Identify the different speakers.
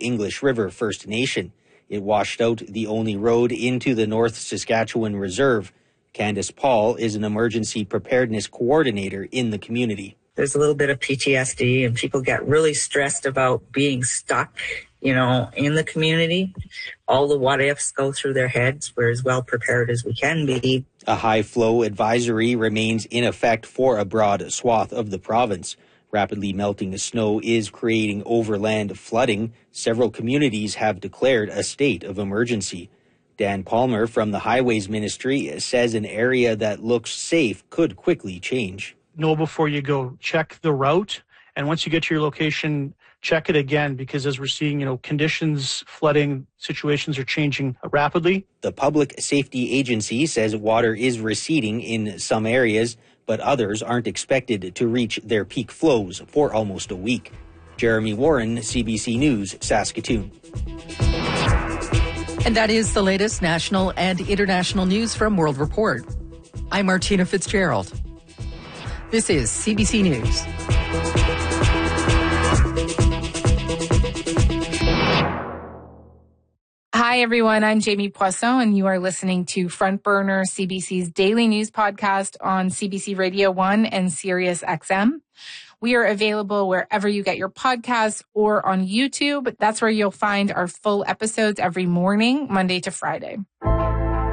Speaker 1: English River First Nation. It washed out the only road into the North Saskatchewan Reserve. Candace Paul is an emergency preparedness coordinator in the community.
Speaker 2: There's a little bit of PTSD, and people get really stressed about being stuck, in the community. All the what ifs go through their heads. We're as well prepared as we can be.
Speaker 1: A high flow advisory remains in effect for a broad swath of the province. Rapidly melting snow is creating overland flooding. Several communities have declared a state of emergency. Dan Palmer from the Highways Ministry says an area that looks safe could quickly change.
Speaker 3: Know before you go. Check the route. And once you get to your location, check it again, because as we're seeing, conditions, flooding situations are changing rapidly.
Speaker 1: The Public Safety Agency says water is receding in some areas, but others aren't expected to reach their peak flows for almost a week. Jeremy Warren, CBC News, Saskatoon.
Speaker 4: And that is the latest national and international news from World Report. I'm Martina Fitzgerald. This is CBC News.
Speaker 5: Hi, everyone. I'm Jamie Poisson, and you are listening to Front Burner, CBC's daily news podcast on CBC Radio 1 and Sirius XM. We are available wherever you get your podcasts or on YouTube. That's where you'll find our full episodes every morning, Monday to Friday.